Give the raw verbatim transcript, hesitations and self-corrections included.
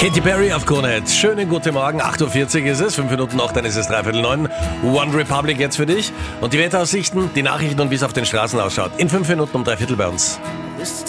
Katy Perry auf Krone. Schönen guten Morgen, acht Uhr vierzig ist es, fünf Minuten noch, dann ist es dreiviertel neun. One Republic jetzt für dich. Und die Wetteraussichten, die Nachrichten und wie es auf den Straßen ausschaut. In fünf Minuten um dreiviertel bei uns.